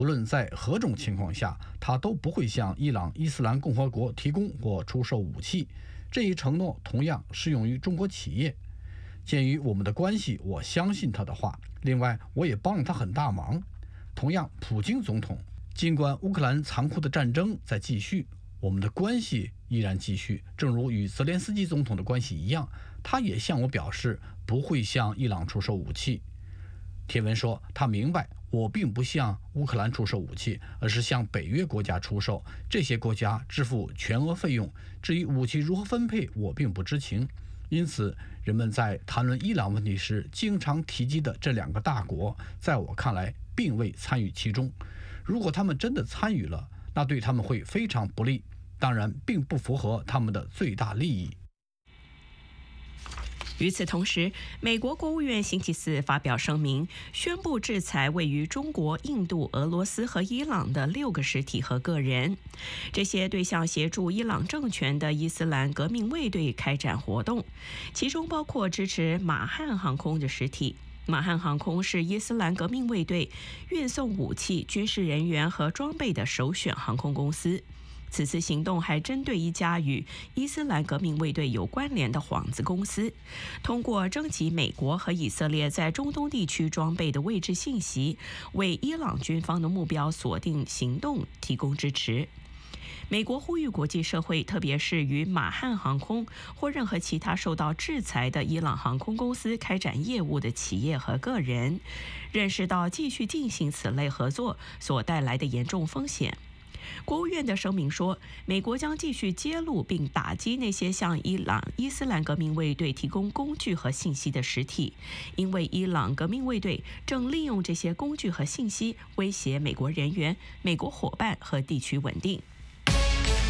无论在何种情况下，他都不会向伊朗伊斯兰共和国提供或出售武器。这一承诺同样适用于中国企业。鉴于我们的关系，我相信他的话。另外，我也帮了他很大忙。同样，普京总统，尽管乌克兰残酷的战争在继续，我们的关系依然继续。正如与泽连斯基总统的关系一样，他也向我表示不会向伊朗出售武器。贴文说，他明白我并不向乌克兰出售武器，而是向北约国家出售，这些国家支付全额费用。至于武器如何分配，我并不知情。因此，人们在谈论伊朗问题时经常提及的这两个大国，在我看来并未参与其中。如果他们真的参与了，那对他们会非常不利，当然并不符合他们的最大利益。 与此同时，美国国务院星期四发表声明，宣布制裁位于中国、印度、俄罗斯和伊朗的6个实体和个人。这些对象协助伊朗政权的伊斯兰革命卫队开展活动，其中包括支持马汉航空的实体。马汉航空是伊斯兰革命卫队运送武器、军事人员和装备的首选航空公司。此次行动还针对一家与伊斯兰革命卫队有关联的幌子公司，通过征集美国和以色列在中东地区装备的位置信息，为伊朗军方的目标锁定行动提供支持。美国呼吁国际社会，特别是与马汉航空或任何其他受到制裁的伊朗航空公司开展业务的企业和个人，认识到继续进行此类合作所带来的严重风险。国务院的声明说，美国将继续揭露并打击那些向伊朗伊斯兰革命卫队提供工具和信息的实体，因为伊朗革命卫队正利用这些工具和信息威胁美国人员、美国伙伴和地区稳定。